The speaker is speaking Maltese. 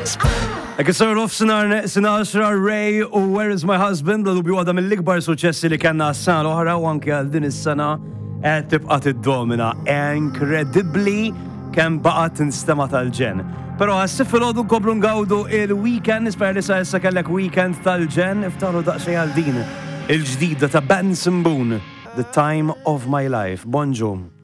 Ekisar of Sinatra, Ray u Where Is My Husband, l dubju għadha mill-ikbar suċessi li kellna s-sena l-oħra u anke għal din is-sena qed tibqa' tiddomina. Inkredibbli kemm baqgħet tinstema' tal-ġen. Però għas filgħodu nkomplu ngawdu il-weekend, nispera li sa issa kellek weekend tal-ġen, iftaru daqsxejn għal din il-ġdida ta' Benson Boone, The Time of My Life. Bonġu.